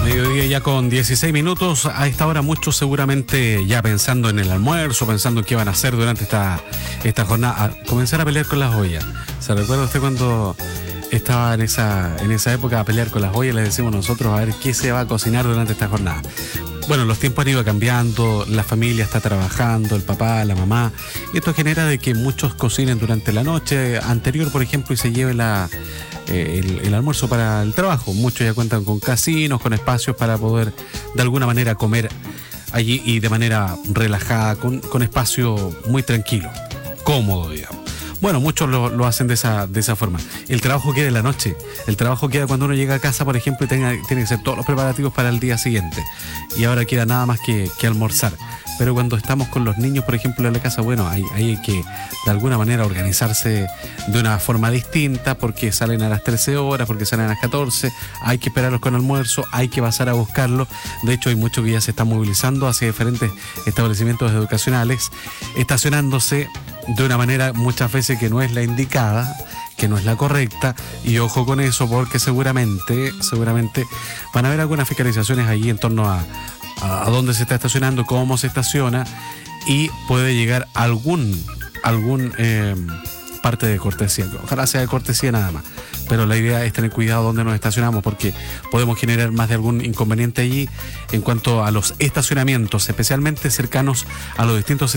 Mediodía ya con 16 minutos. A esta hora muchos seguramente ya pensando en el almuerzo, pensando en qué van a hacer durante esta jornada. A comenzar a pelear con las ollas. ¿Se recuerda usted cuando estaba en esa época a pelear con las ollas? Le decimos nosotros a ver qué se va a cocinar durante esta jornada. Bueno, los tiempos han ido cambiando, la familia está trabajando, el papá, la mamá. Esto genera de que muchos cocinen durante la noche anterior, por ejemplo, y se lleve el almuerzo para el trabajo. Muchos ya cuentan con casinos, con espacios para poder de alguna manera comer allí y de manera relajada, con espacio muy tranquilo, cómodo, digamos. Bueno, muchos lo hacen de esa forma. El trabajo queda en la noche. El trabajo queda cuando uno llega a casa, por ejemplo, y tiene que hacer todos los preparativos para el día siguiente. Y ahora queda nada más que almorzar. Pero cuando estamos con los niños, por ejemplo, en la casa, bueno, ahí hay que de alguna manera organizarse de una forma distinta, porque salen a las 13 horas, porque salen a las 14, hay que esperarlos con almuerzo, hay que pasar a buscarlos. De hecho, hay muchos que ya se están movilizando hacia diferentes establecimientos educacionales, estacionándose de una manera muchas veces que no es la indicada, que no es la correcta, y ojo con eso, porque seguramente van a haber algunas fiscalizaciones allí en torno a dónde se está estacionando, cómo se estaciona, y puede llegar algún parte de cortesía. Ojalá sea de cortesía nada más, pero la idea es tener cuidado donde nos estacionamos, porque podemos generar más de algún inconveniente allí en cuanto a los estacionamientos, especialmente cercanos a los distintos